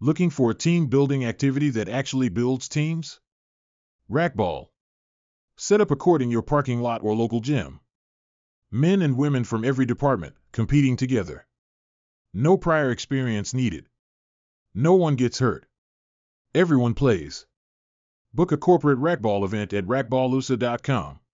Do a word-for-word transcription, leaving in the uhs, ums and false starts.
Looking for a team-building activity that actually builds teams? Racquetball. Set up a court in your parking lot or local gym. Men and women from every department, competing together. No prior experience needed. No one gets hurt. Everyone plays. Book a corporate racquetball event at racquetballusa dot com.